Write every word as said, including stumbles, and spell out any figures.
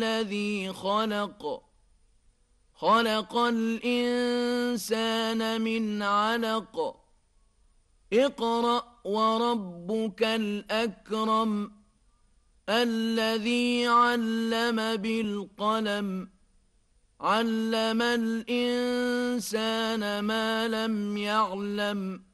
الذي خلق خلق الإنسان من علق اقرأ وربك الأكرم الذي علم بالقلم علم الإنسان ما لم يعلم